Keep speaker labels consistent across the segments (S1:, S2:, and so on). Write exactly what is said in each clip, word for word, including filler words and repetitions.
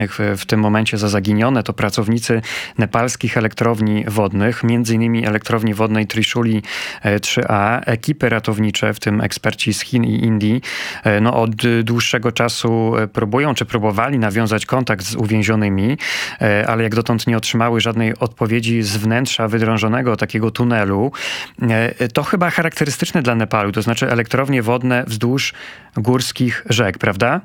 S1: w, w tym momencie za zaginione to pracownicy nepalskich elektrowni wodnych, między innymi elektrowni wodnej Trishuli trzy A. Ekipy ratownicze, w tym eksperci z Chin i Indii, no od dłuższego czasu próbują, czy próbowali nawiązać kontakt z uwięzionymi, ale jak dotąd nie otrzymały żadnej odpowiedzi z wnętrza wydrążonego takiego tunelu. To chyba charakterystyczne dla Nepalu, to znaczy elektrownie wodne wzdłuż górskich rzek, prawda?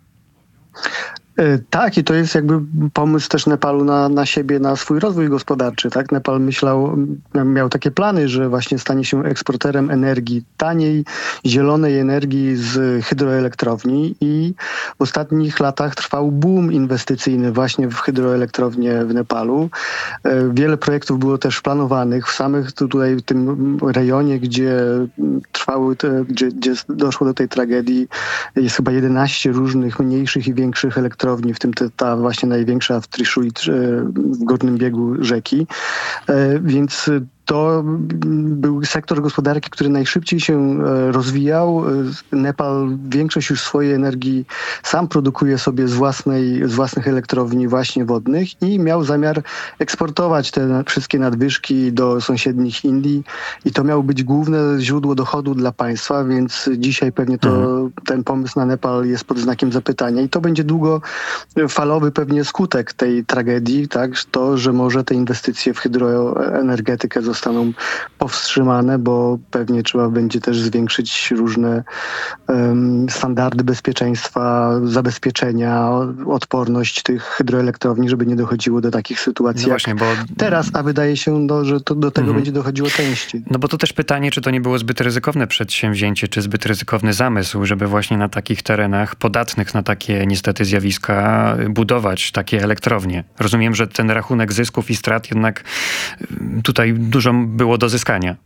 S2: Tak, i to jest jakby pomysł też Nepalu na, na siebie, na swój rozwój gospodarczy. Tak? Nepal myślał, miał takie plany, że właśnie stanie się eksporterem energii, taniej, zielonej energii z hydroelektrowni i w ostatnich latach trwał boom inwestycyjny właśnie w hydroelektrownie w Nepalu. Wiele projektów było też planowanych w samych tutaj w tym rejonie, gdzie trwały, te, gdzie, gdzie doszło do tej tragedii. Jest chyba jedenaście różnych mniejszych i większych elektrowni, w tym te, ta właśnie największa w Trishuli, w górnym biegu rzeki. Więc to był sektor gospodarki, który najszybciej się rozwijał. Nepal większość już swojej energii sam produkuje sobie z, własnej, z własnych elektrowni właśnie wodnych i miał zamiar eksportować te wszystkie nadwyżki do sąsiednich Indii i to miało być główne źródło dochodu dla państwa, więc dzisiaj pewnie to, mhm. ten pomysł na Nepal jest pod znakiem zapytania i to będzie długofalowy pewnie skutek tej tragedii, tak? To, że może te inwestycje w hydroenergetykę zostaną zostaną powstrzymane, bo pewnie trzeba będzie też zwiększyć różne um, standardy bezpieczeństwa, zabezpieczenia, odporność tych hydroelektrowni, żeby nie dochodziło do takich sytuacji no właśnie, jak bo... teraz, a wydaje się, no, że to do tego mhm. będzie dochodziło częściej.
S1: No bo to też pytanie, czy to nie było zbyt ryzykowne przedsięwzięcie, czy zbyt ryzykowny zamysł, żeby właśnie na takich terenach podatnych na takie niestety zjawiska budować takie elektrownie. Rozumiem, że ten rachunek zysków i strat jednak tutaj dużo było do zyskania.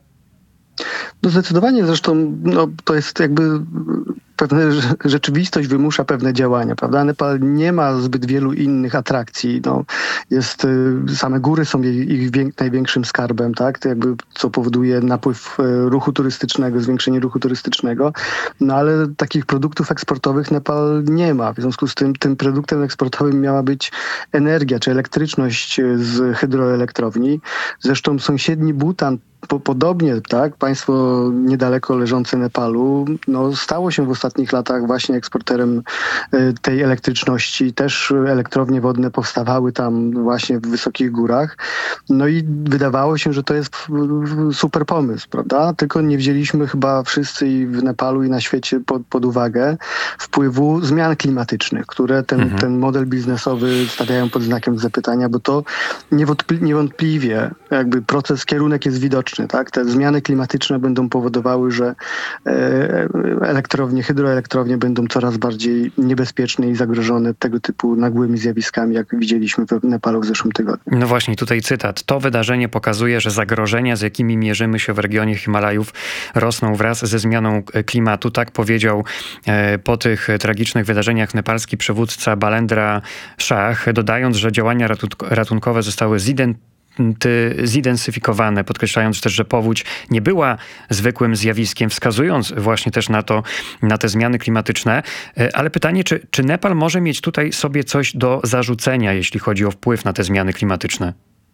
S2: No zdecydowanie, zresztą no, to jest jakby pewna rzeczywistość wymusza pewne działania, prawda? Nepal nie ma zbyt wielu innych atrakcji. No, jest, same góry są ich największym skarbem, tak? To jakby, co powoduje napływ ruchu turystycznego, zwiększenie ruchu turystycznego. No ale takich produktów eksportowych Nepal nie ma. W związku z tym tym produktem eksportowym miała być energia, czy elektryczność z hydroelektrowni. Zresztą sąsiedni Bhutan podobnie, tak, państwo niedaleko leżące Nepalu, no, stało się w ostatnich latach właśnie eksporterem tej elektryczności. Też elektrownie wodne powstawały tam właśnie w wysokich górach. No i wydawało się, że to jest super pomysł, prawda? Tylko nie wzięliśmy chyba wszyscy i w Nepalu i na świecie pod, pod uwagę wpływu zmian klimatycznych, które ten, mhm. ten model biznesowy stawiają pod znakiem zapytania, bo to niewątpliwie jakby proces, kierunek jest widoczny. Tak? Te zmiany klimatyczne będą powodowały, że elektrownie, hydroelektrownie będą coraz bardziej niebezpieczne i zagrożone tego typu nagłymi zjawiskami, jak widzieliśmy w Nepalu w zeszłym tygodniu.
S1: No właśnie, tutaj cytat. To wydarzenie pokazuje, że zagrożenia, z jakimi mierzymy się w regionie Himalajów, rosną wraz ze zmianą klimatu. Tak powiedział po tych tragicznych wydarzeniach nepalski przywódca Balendra Shah, dodając, że działania ratunkowe zostały zidentyfikowane zidensyfikowane, podkreślając też, że powódź nie była zwykłym zjawiskiem, wskazując właśnie też na to, na te zmiany klimatyczne. Ale pytanie, czy, czy Nepal może mieć tutaj sobie coś do zarzucenia, jeśli chodzi o wpływ na te zmiany klimatyczne?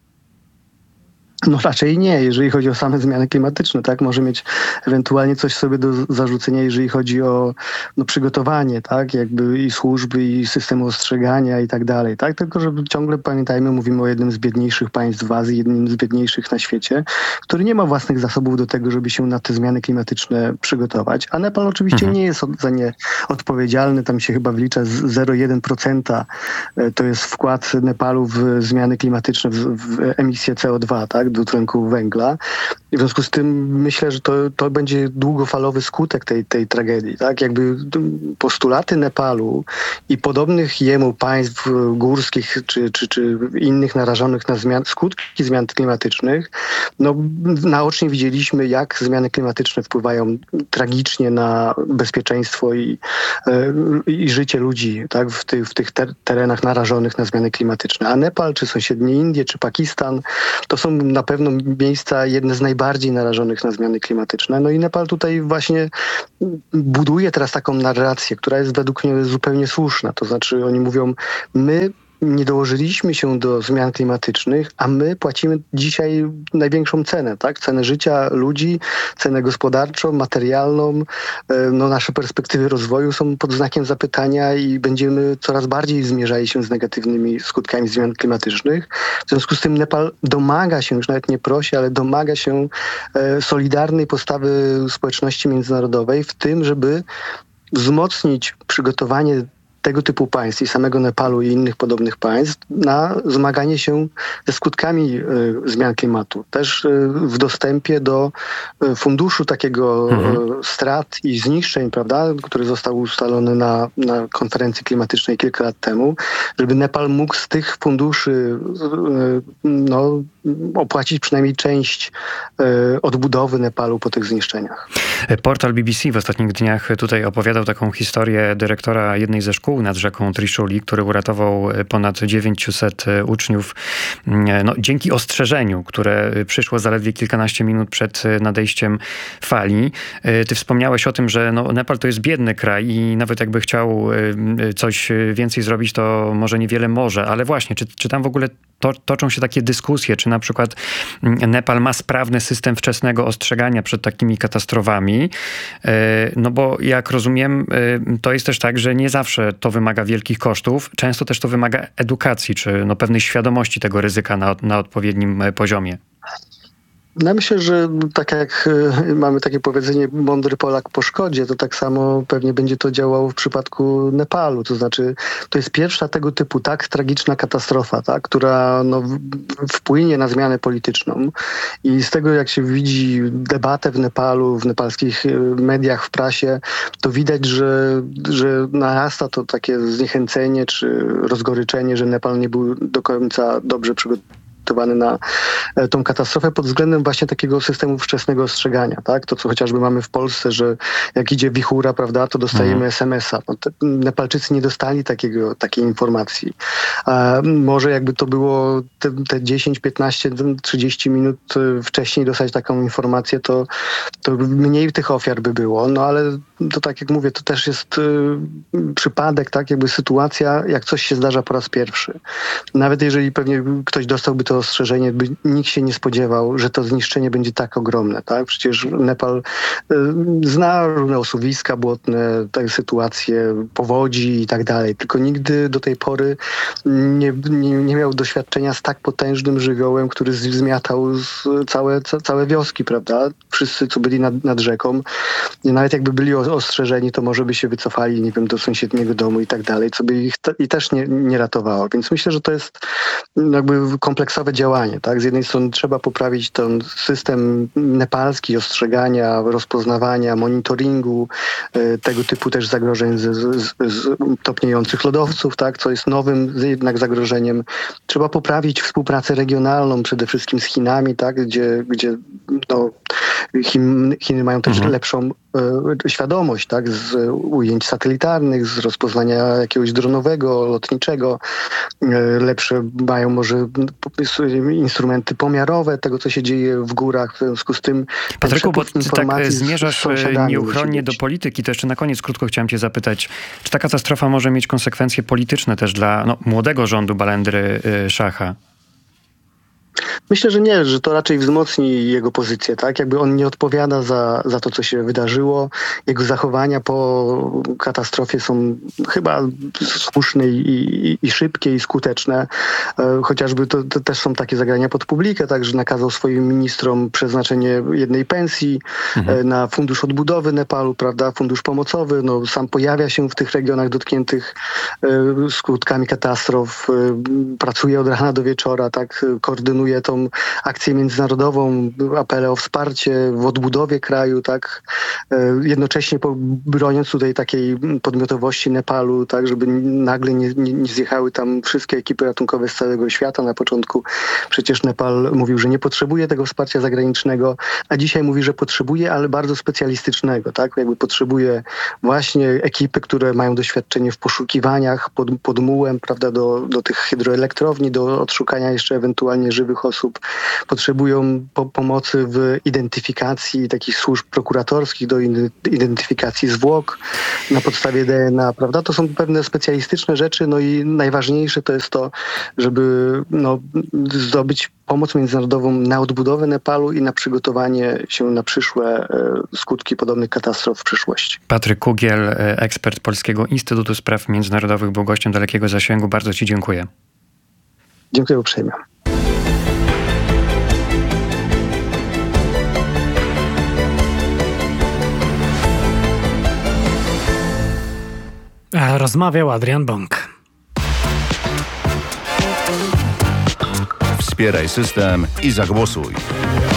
S2: No raczej nie, jeżeli chodzi o same zmiany klimatyczne, tak? Może mieć ewentualnie coś sobie do zarzucenia, jeżeli chodzi o no, przygotowanie, tak? Jakby i służby, i systemu ostrzegania i tak dalej, tak? Tylko, że ciągle pamiętajmy, mówimy o jednym z biedniejszych państw w Azji, jednym z biedniejszych na świecie, który nie ma własnych zasobów do tego, żeby się na te zmiany klimatyczne przygotować. A Nepal oczywiście mhm. nie jest za nie odpowiedzialny, tam się chyba wlicza zero przecinek jeden procent. To jest wkład Nepalu w zmiany klimatyczne, w, w emisję C O dwa, tak? Dwutlenku węgla. I w związku z tym myślę, że to, to będzie długofalowy skutek tej, tej tragedii. Tak? Jakby postulaty Nepalu i podobnych jemu państw górskich czy, czy, czy innych narażonych na zmian, skutki zmian klimatycznych, no naocznie widzieliśmy, jak zmiany klimatyczne wpływają tragicznie na bezpieczeństwo i, i życie ludzi, tak? w, ty, w tych ter- terenach narażonych na zmiany klimatyczne. A Nepal, czy sąsiednie Indie, czy Pakistan, to są na pewno miejsca jedne z najbardziej najbardziej narażonych na zmiany klimatyczne. No i Nepal tutaj właśnie buduje teraz taką narrację, która jest według mnie zupełnie słuszna. To znaczy oni mówią, my nie dołożyliśmy się do zmian klimatycznych, a my płacimy dzisiaj największą cenę, tak? Cenę życia ludzi, cenę gospodarczą, materialną. No, nasze perspektywy rozwoju są pod znakiem zapytania i będziemy coraz bardziej zmierzali się z negatywnymi skutkami zmian klimatycznych. W związku z tym Nepal domaga się, już nawet nie prosi, ale domaga się solidarnej postawy społeczności międzynarodowej w tym, żeby wzmocnić przygotowanie tego typu państw i samego Nepalu i innych podobnych państw na zmaganie się ze skutkami y, zmian klimatu. Też y, w dostępie do y, funduszu takiego mhm. y, strat i zniszczeń, prawda, który został ustalony na, na konferencji klimatycznej kilka lat temu, żeby Nepal mógł z tych funduszy y, no, opłacić przynajmniej część y, odbudowy Nepalu po tych zniszczeniach.
S1: Portal B B C w ostatnich dniach tutaj opowiadał taką historię dyrektora jednej ze szkół nad rzeką Trishuli, który uratował ponad dziewięciuset uczniów no, dzięki ostrzeżeniu, które przyszło zaledwie kilkanaście minut przed nadejściem fali. Ty wspomniałeś o tym, że no, Nepal to jest biedny kraj i nawet jakby chciał coś więcej zrobić, to może niewiele może, ale właśnie, czy, czy tam w ogóle to, toczą się takie dyskusje, czy na przykład Nepal ma sprawny system wczesnego ostrzegania przed takimi katastrofami? No bo jak rozumiem, to jest też tak, że nie zawsze to wymaga wielkich kosztów, często też to wymaga edukacji, czy no pewnej świadomości tego ryzyka na, na odpowiednim poziomie.
S2: No myślę, że tak jak mamy takie powiedzenie mądry Polak po szkodzie, to tak samo pewnie będzie to działało w przypadku Nepalu. To znaczy to jest pierwsza tego typu tak tragiczna katastrofa, tak, która no, wpłynie na zmianę polityczną. I z tego jak się widzi debatę w Nepalu, w nepalskich mediach, w prasie, to widać, że, że narasta to takie zniechęcenie czy rozgoryczenie, że Nepal nie był do końca dobrze przygotowany na tą katastrofę pod względem właśnie takiego systemu wczesnego ostrzegania, tak? To, co chociażby mamy w Polsce, że jak idzie wichura, prawda, to dostajemy mhm. es em es a. No, Nepalczycy nie dostali takiego, takiej informacji. A może jakby to było te, te dziesięć, piętnaście, trzydzieści minut wcześniej dostać taką informację, to, to mniej tych ofiar by było. No ale to tak jak mówię, to też jest y, przypadek, tak? Jakby sytuacja, jak coś się zdarza po raz pierwszy. Nawet jeżeli pewnie ktoś dostałby to ostrzeżenie, by nikt się nie spodziewał, że to zniszczenie będzie tak ogromne, tak? Przecież Nepal y, zna różne osuwiska błotne, te sytuacje powodzi i tak dalej, tylko nigdy do tej pory nie, nie, nie miał doświadczenia z tak potężnym żywiołem, który zmiatał z całe, ca, całe wioski, prawda? Wszyscy, co byli nad, nad rzeką, nawet jakby byli ostrzeżeni, to może by się wycofali, nie wiem, do sąsiedniego domu i tak dalej, co by ich te, i też nie, nie ratowało. Więc myślę, że to jest jakby kompleksowe działanie, tak? Z jednej strony trzeba poprawić ten system nepalski ostrzegania, rozpoznawania, monitoringu, y, tego typu też zagrożeń z, z, z topniejących lodowców, tak? Co jest nowym jednak zagrożeniem. Trzeba poprawić współpracę regionalną, przede wszystkim z Chinami, tak? Gdzie, gdzie no, Chin, Chiny mają też mhm. lepszą y, świadomość, tak? Z ujęć satelitarnych, z rozpoznania jakiegoś dronowego, lotniczego. Y, lepsze mają może instrumenty pomiarowe tego, co się dzieje w górach. W związku z tym
S1: Patryku, bo ty tak zmierzasz nieuchronnie do polityki, to jeszcze na koniec krótko chciałem cię zapytać, czy ta katastrofa może mieć konsekwencje polityczne też dla no, młodego rządu Balendry Szacha?
S2: Myślę, że nie, że to raczej wzmocni jego pozycję, tak? Jakby on nie odpowiada za, za to, co się wydarzyło. Jego zachowania po katastrofie są chyba słuszne i, i, i szybkie i skuteczne. E, chociażby to, to też są takie zagrania pod publikę, tak? Że nakazał swoim ministrom przeznaczenie jednej pensji mhm. e, na fundusz odbudowy Nepalu, prawda? Fundusz pomocowy. No, sam pojawia się w tych regionach dotkniętych e, skutkami katastrof. E, pracuje od rana do wieczora, tak? Koordynuje tą akcję międzynarodową, apele o wsparcie w odbudowie kraju, tak, jednocześnie broniąc tutaj takiej podmiotowości Nepalu, tak, żeby nagle nie, nie, nie zjechały tam wszystkie ekipy ratunkowe z całego świata. Na początku przecież Nepal mówił, że nie potrzebuje tego wsparcia zagranicznego, a dzisiaj mówi, że potrzebuje, ale bardzo specjalistycznego, tak, jakby potrzebuje właśnie ekipy, które mają doświadczenie w poszukiwaniach pod, pod mułem, prawda, do, do tych hydroelektrowni, do odszukania jeszcze ewentualnie żywych osób. osób. Potrzebują po- pomocy w identyfikacji takich służb prokuratorskich do in- identyfikacji zwłok na podstawie D N A, prawda? To są pewne specjalistyczne rzeczy, no i najważniejsze to jest to, żeby no, zdobyć pomoc międzynarodową na odbudowę Nepalu i na przygotowanie się na przyszłe e, skutki podobnych katastrof w przyszłości.
S1: Patryk Kugiel, e, ekspert Polskiego Instytutu Spraw Międzynarodowych, był gościem Dalekiego Zasięgu. Bardzo Ci dziękuję.
S2: Dziękuję uprzejmie.
S3: Rozmawiał Adrian Bąk.
S4: Wspieraj system i zagłosuj.